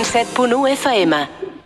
107.1 FM.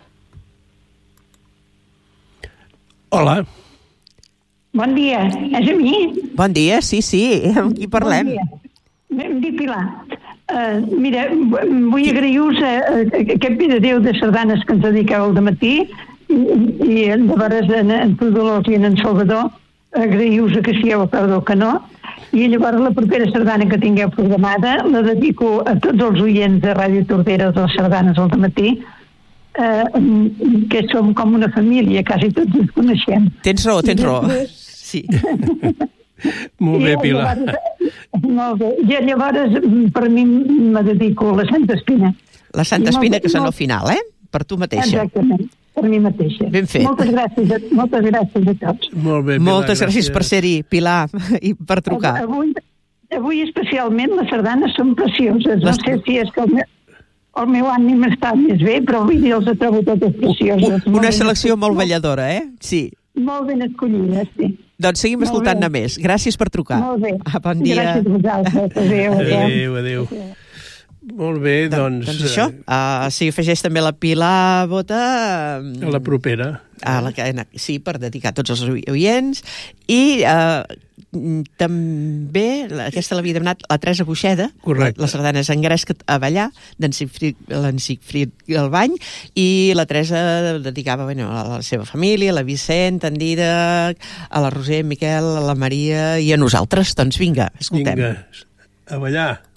Hola. Bon dia, és a mi? Bon dia, sí, amb qui parlem? Bon dia. Em dic Pilar. Mira, vull agrair-vos aquest Déu de sardanes que ens dediqueu al dematí i llavors en tu, Dolors, i en Salvador, agrair-vos que sigueu a peu del canó, i llavors la propera sardana que tingueu programada la dedico a tots els oients de Ràdio Tordera de les sardanes al dematí, que som com una família, quasi tots ens coneixem. Tens raó. Sí. Molt bé, Pilar. Molt bé. I llavors, per mi, me dedico a la Santa Espina. La Santa Espina, que són al final, per tu mateixa. Exactament, per mi mateixa. Ben fet. Moltes gràcies a tots. Molt bé, Pilar. Moltes gràcies per ser-hi, Pilar, i per trucar. Avui especialment les sardanes són precioses. No sé si és que el meu ànim està més bé, però avui els trobo totes precioses. Una selecció molt balladora, Sí. Molt ben escollides, sí. Doncs seguim escoltant-ne més. Gràcies per trucar. Molt bé. Bon dia. Gràcies a vosaltres. Adéu. Molt bé, doncs això. S'hi afegeix també la Pilar Bota. A la propera. Sí, per dedicar a tots els oients. I també, aquesta l'havia demanat la Teresa Buixeda. Correcte. La sardana Engresca't a ballar, d'en Sigfrid Galbany, i la Teresa dedicava a la seva família, a la Vicent, en Dídac, a la Roser, en Miquel, a la Maria i a nosaltres. Doncs vinga, escoltem. Vinga, a ballar.